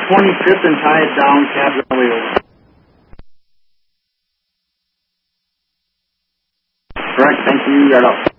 25th and tie it down, cabs all the way over. Correct, thank you, you're up.